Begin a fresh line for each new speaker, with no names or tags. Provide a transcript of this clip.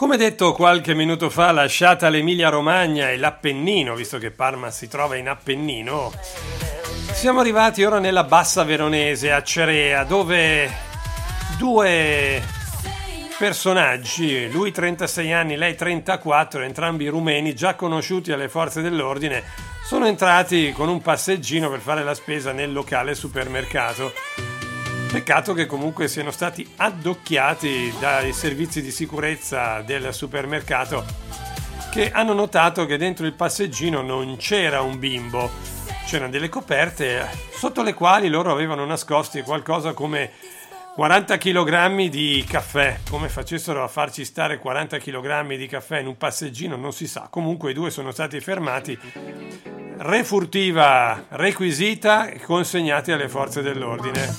Come detto qualche minuto fa, lasciata l'Emilia-Romagna e l'Appennino, visto che Parma si trova in Appennino, siamo arrivati ora nella Bassa Veronese, a Cerea, dove due personaggi, lui 36 anni, lei 34, entrambi rumeni, già conosciuti alle forze dell'ordine, sono entrati con un passeggino per fare la spesa nel locale supermercato. Peccato che comunque siano stati addocchiati dai servizi di sicurezza del supermercato, che hanno notato che dentro il passeggino non c'era un bimbo, c'erano delle coperte sotto le quali loro avevano nascosti qualcosa come 40 kg di caffè. Come facessero a farci stare 40 kg di caffè in un passeggino non si sa. Comunque i due sono stati fermati, refurtiva requisita e consegnati alle forze dell'ordine.